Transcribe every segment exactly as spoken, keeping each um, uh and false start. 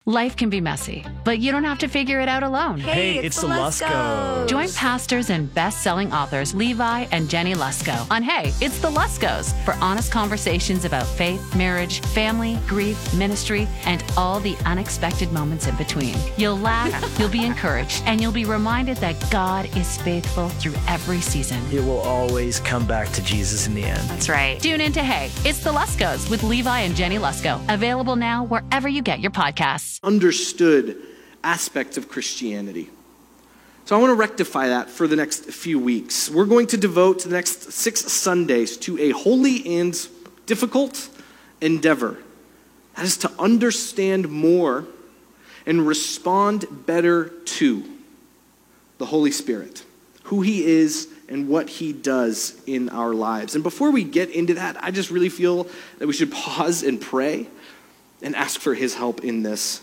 Life can be messy, but you don't have to figure it out alone. Hey, it's, it's the Luskos. Join pastors and best-selling authors Levi and Jenny Lusko on Hey, It's the Luskos for honest conversations about faith, marriage, family, grief, ministry, and all the unexpected moments in between. You'll laugh, you'll be encouraged, and you'll be reminded that God is faithful through every season. It will always come back to Jesus in the end. That's right. Tune in to Hey, It's the Luskos with Levi and Jenny Lusko. Available now wherever you get your podcasts. Understood aspects of Christianity. So I want to rectify that for the next few weeks. We're going to devote the next six Sundays to a holy and difficult endeavor. That is to understand more and respond better to the Holy Spirit, who he is and what he does in our lives. And before we get into that, I just really feel that we should pause and pray and ask for his help in this.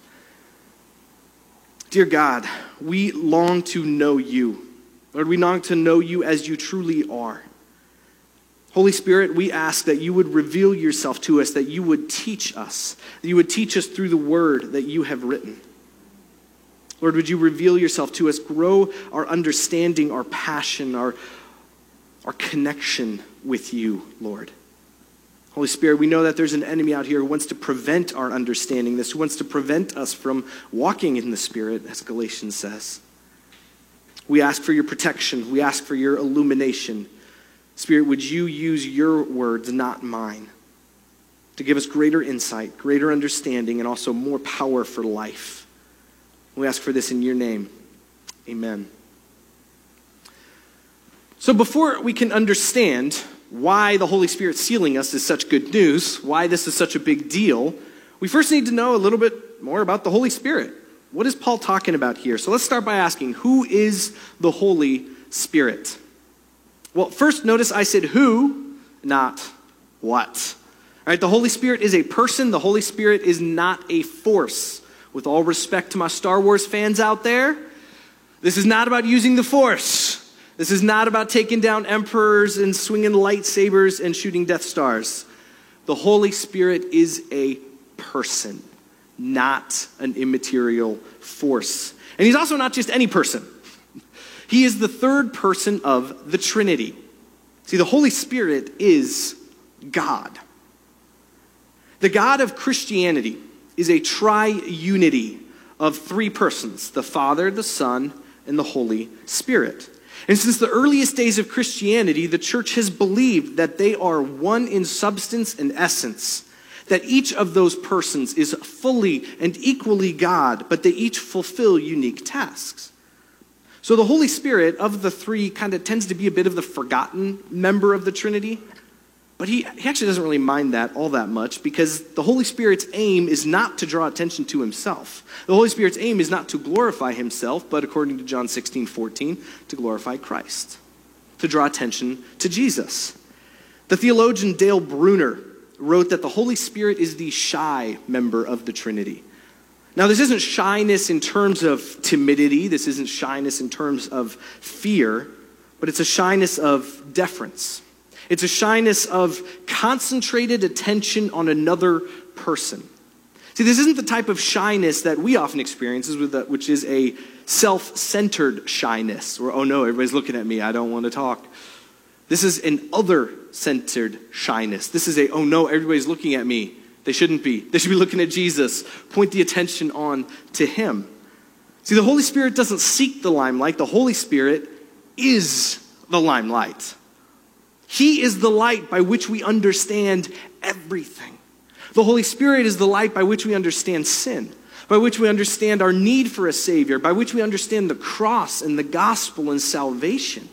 Dear God, we long to know you. Lord, we long to know you as you truly are. Holy Spirit, we ask that you would reveal yourself to us, that you would teach us, that you would teach us through the word that you have written. Lord, would you reveal yourself to us, grow our understanding, our passion, our, our connection with you, Lord. Holy Spirit, we know that there's an enemy out here who wants to prevent our understanding this, who wants to prevent us from walking in the Spirit, as Galatians says. We ask for your protection. We ask for your illumination. Spirit, would you use your words, not mine, to give us greater insight, greater understanding, and also more power for life. We ask for this in your name. Amen. So before we can understand why the Holy Spirit sealing us is such good news, why this is such a big deal, we first need to know a little bit more about the Holy Spirit. What is Paul talking about here? So let's start by asking, who is the Holy Spirit? Well, first notice I said who, not what. All right, the Holy Spirit is a person. The Holy Spirit is not a force. With all respect to my Star Wars fans out there, this is not about using the Force. This is not about taking down emperors and swinging lightsabers and shooting Death Stars. The Holy Spirit is a person, not an immaterial force. And he's also not just any person. He is the third person of the Trinity. See, the Holy Spirit is God. The God of Christianity is a triunity of three persons, the Father, the Son, and the Holy Spirit. And since the earliest days of Christianity, the church has believed that they are one in substance and essence, that each of those persons is fully and equally God, but they each fulfill unique tasks. So the Holy Spirit of the three kind of tends to be a bit of the forgotten member of the Trinity, but he, he actually doesn't really mind that all that much, because the Holy Spirit's aim is not to draw attention to himself. The Holy Spirit's aim is not to glorify himself, but according to John sixteen fourteen, to glorify Christ, to draw attention to Jesus. The theologian Dale Bruner wrote that the Holy Spirit is the shy member of the Trinity. Now, this isn't shyness in terms of timidity. This isn't shyness in terms of fear, but it's a shyness of deference. It's a shyness of concentrated attention on another person. See, this isn't the type of shyness that we often experience, which is a self-centered shyness, where, oh no, everybody's looking at me, I don't want to talk. This is an other-centered shyness. This is a, oh no, everybody's looking at me. They shouldn't be. They should be looking at Jesus. Point the attention on to him. See, the Holy Spirit doesn't seek the limelight. The Holy Spirit is the limelight. He is the light by which we understand everything. The Holy Spirit is the light by which we understand sin, by which we understand our need for a Savior, by which we understand the cross and the gospel and salvation.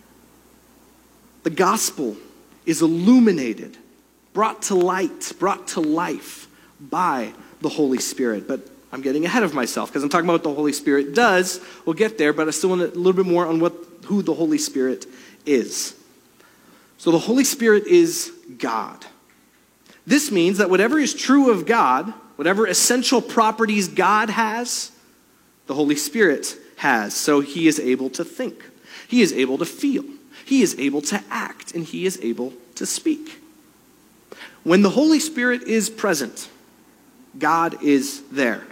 The gospel is illuminated, brought to light, brought to life by the Holy Spirit. But I'm getting ahead of myself because I'm talking about what the Holy Spirit does. We'll get there, but I still want a little bit more on what who the Holy Spirit is. So the Holy Spirit is God. This means that whatever is true of God, whatever essential properties God has, the Holy Spirit has. So he is able to think. He is able to feel. He is able to act. And he is able to speak. When the Holy Spirit is present, God is there.